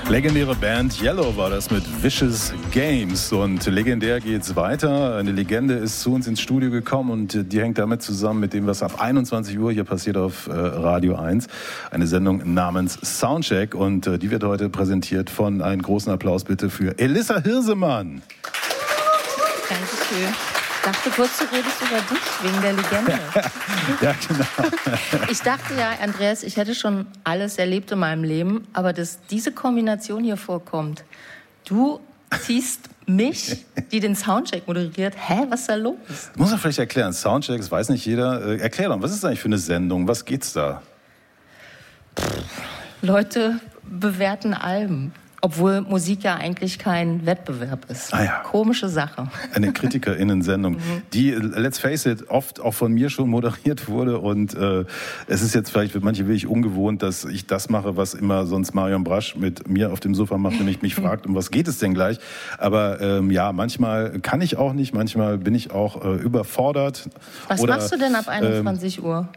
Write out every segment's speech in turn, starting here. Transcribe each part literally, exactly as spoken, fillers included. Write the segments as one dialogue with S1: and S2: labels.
S1: Legendäre Band Yellow war das mit Vicious Games und legendär geht's weiter. Eine Legende ist zu uns ins Studio gekommen und die hängt damit zusammen mit dem, was ab einundzwanzig Uhr hier passiert auf äh, Radio eins. Eine Sendung namens Soundcheck und äh, die wird heute präsentiert von, einen großen Applaus bitte für Elissa Hirsemann.
S2: Dankeschön. Ich dachte kurz, du redest über dich, wegen der Legende.
S1: Ja, genau.
S2: Ich dachte ja, Andreas, ich hätte schon alles erlebt in meinem Leben, aber dass diese Kombination hier vorkommt, du ziehst mich, die den Soundcheck moderiert, hä, was ist da los?
S1: Muss man vielleicht erklären, Soundcheck, das weiß nicht jeder. Äh, erklär doch, was ist das eigentlich für eine Sendung, was geht's da?
S2: Pff, Leute bewerten Alben. Obwohl Musik ja eigentlich kein Wettbewerb ist.
S1: Ah ja.
S2: Komische Sache.
S1: Eine KritikerInnen-Sendung, die, let's face it, oft auch von mir schon moderiert wurde. Und äh, es ist jetzt vielleicht für manche wirklich ungewohnt, dass ich das mache, was immer sonst Marion Brasch mit mir auf dem Sofa macht, nämlich mich fragt, um was geht es denn gleich? Aber ähm, ja, manchmal kann ich auch nicht, manchmal bin ich auch äh, überfordert.
S2: Was
S1: Oder,
S2: machst du denn ab einundzwanzig Uhr?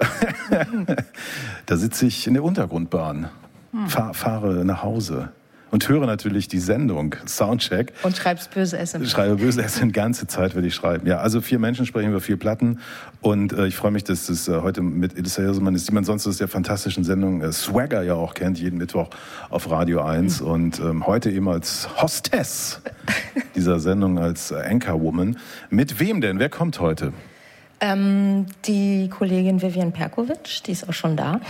S1: Da sitze ich in der Untergrundbahn, hm. fahr, fahre nach Hause. Und höre natürlich die Sendung Soundcheck.
S2: Und schreibst böse S M S.
S1: Schreibe böse S M S, die ganze Zeit werde ich schreiben. Ja, also vier Menschen sprechen über vier Platten. Und äh, ich freue mich, dass das äh, heute mit Elissa Hirsemann ist, die man sonst aus der fantastischen Sendung äh, Swagger ja auch kennt, jeden Mittwoch auf Radio eins. Mhm. Und ähm, heute eben als Hostess dieser Sendung, als äh, Anchorwoman. Mit wem denn? Wer kommt heute?
S2: Ähm, die Kollegin Vivian Perkovic, die ist auch schon da.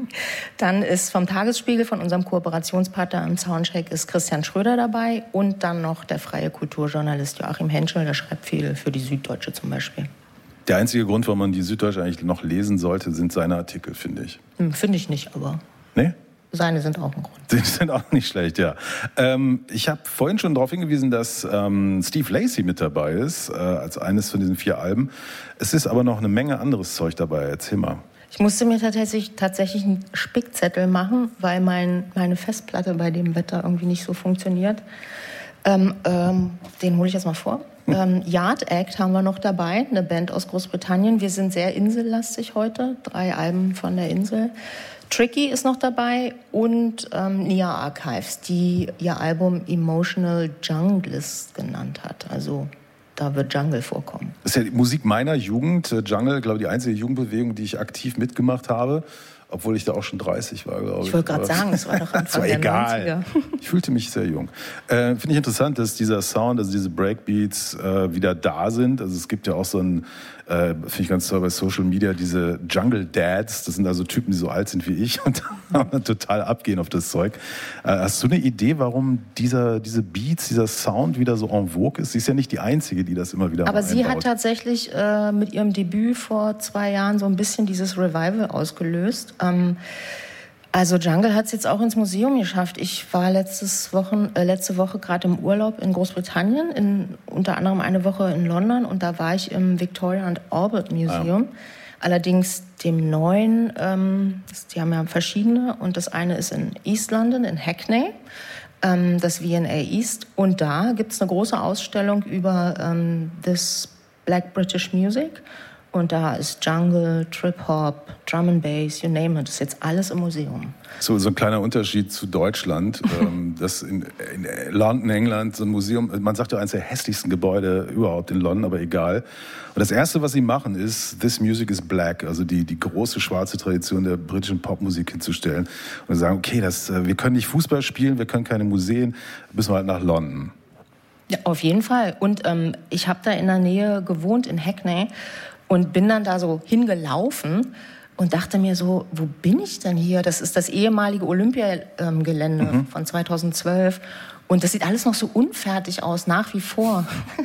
S2: Dann ist vom Tagesspiegel, von unserem Kooperationspartner im Soundcheck, ist Christian Schröder dabei. Und dann noch der freie Kulturjournalist Joachim Henschel, der schreibt viel für die Süddeutsche zum Beispiel.
S1: Der einzige Grund, warum man die Süddeutsche eigentlich noch lesen sollte, sind seine Artikel, finde ich.
S2: Hm, finde ich nicht, aber...
S1: Nee?
S2: Seine sind auch ein Grund.
S1: Die sind auch nicht schlecht, ja. Ähm, ich habe vorhin schon darauf hingewiesen, dass ähm, Steve Lacy mit dabei ist, äh, als eines von diesen vier Alben. Es ist aber noch eine Menge anderes Zeug dabei. Erzähl mal.
S2: Ich musste mir tatsächlich, tatsächlich einen Spickzettel machen, weil mein, meine Festplatte bei dem Wetter irgendwie nicht so funktioniert. Ähm, ähm, den hole ich jetzt mal vor. Hm. Ähm, Yard Act haben wir noch dabei, eine Band aus Großbritannien. Wir sind sehr insellastig heute, drei Alben von der Insel. Tricky ist noch dabei und ähm, Nia Archives, die ihr Album Emotional Junglist genannt hat. Also da wird Jungle vorkommen.
S1: Das ist ja die Musik meiner Jugend. Jungle, glaube ich, die einzige Jugendbewegung, die ich aktiv mitgemacht habe. Obwohl ich da auch schon dreißig war, glaube ich.
S2: Ich wollte gerade sagen, es war doch Anfang der
S1: egal. neunziger. Ich fühlte mich sehr jung. Äh, Finde ich interessant, dass dieser Sound, also diese Breakbeats äh, wieder da sind. Also es gibt ja auch so ein, äh, finde ich ganz toll bei Social Media, diese Jungle Dads. Das sind also Typen, die so alt sind wie ich und total abgehen auf das Zeug. Äh, hast du eine Idee, warum dieser, diese Beats, dieser Sound wieder so en vogue ist? Sie ist ja nicht die Einzige, die das immer wieder
S2: Aber sie
S1: einbaut.
S2: hat tatsächlich äh, mit ihrem Debüt vor zwei Jahren so ein bisschen dieses Revival ausgelöst. Ähm, also Jungle hat es jetzt auch ins Museum geschafft. Ich war letztes Wochen, äh, letzte Woche gerade im Urlaub in Großbritannien, in, unter anderem eine Woche in London und da war ich im Victoria and Albert Museum. Ah. Allerdings dem neuen, ähm, die haben ja verschiedene und das eine ist in East London, in Hackney, ähm, das V and A East. Und da gibt es eine große Ausstellung über ähm, this Black British Music. Und da ist Jungle, Trip-Hop, Drum and Bass, you name it. Das ist jetzt alles im Museum.
S1: So, so ein kleiner Unterschied zu Deutschland. ähm, das in, in London, England, so ein Museum, man sagt ja eines der hässlichsten Gebäude überhaupt in London, aber egal. Und das Erste, was sie machen, ist This Music is Black, also die, die große schwarze Tradition der britischen Popmusik hinzustellen. Und sie sagen, okay, das, wir können nicht Fußball spielen, wir können keine Museen, müssen wir halt nach London.
S2: Ja, auf jeden Fall. Und ähm, ich habe da in der Nähe gewohnt, in Hackney. Und bin dann da so hingelaufen und dachte mir so, wo bin ich denn hier? Das ist das ehemalige Olympiagelände mhm. von zweitausendzwölf. Und das sieht alles noch so unfertig aus, nach wie vor.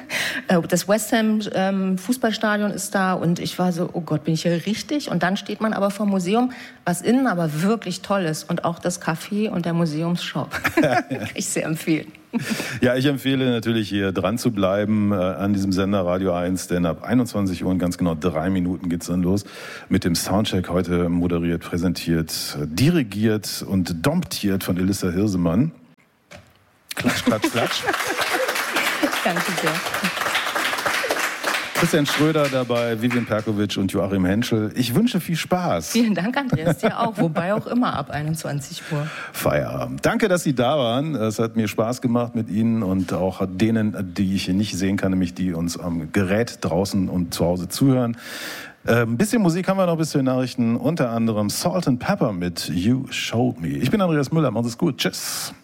S2: Das West Ham ähm, Fußballstadion ist da und ich war so, oh Gott, bin ich hier richtig? Und dann steht man aber vor dem Museum, was innen aber wirklich toll ist. Und auch das Café und der Museumsshop. Kann ich sehr empfehlen.
S1: Ja, ich empfehle natürlich hier dran zu bleiben äh, an diesem Sender Radio eins, denn ab einundzwanzig Uhr und ganz genau drei Minuten geht's dann los mit dem Soundcheck, heute moderiert, präsentiert, dirigiert und domptiert von Elissa Hirsemann. Klatsch, klatsch, klatsch.
S2: Danke sehr.
S1: Christian Schröder dabei, Vivian Perkovic und Joachim Henschel. Ich wünsche viel Spaß.
S2: Vielen Dank, Andreas, dir auch. Wobei auch immer ab einundzwanzig Uhr.
S1: Feierabend. Danke, dass Sie da waren. Es hat mir Spaß gemacht mit Ihnen und auch denen, die ich hier nicht sehen kann, nämlich die uns am Gerät draußen und zu Hause zuhören. Ein bisschen Musik haben wir noch bis zu den Nachrichten, unter anderem Salt and Pepper mit You Showed Me. Ich bin Andreas Müller, macht es gut. Tschüss.